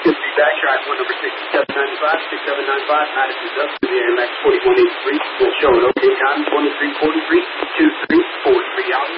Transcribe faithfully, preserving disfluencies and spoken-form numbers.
Good feedback, track one number sixty-seven ninety-five, sixty-seven ninety-five, Madison's up to the Air Max forty-one eighty-three. We'll show an okay time, twenty-three forty-three, two three four three out.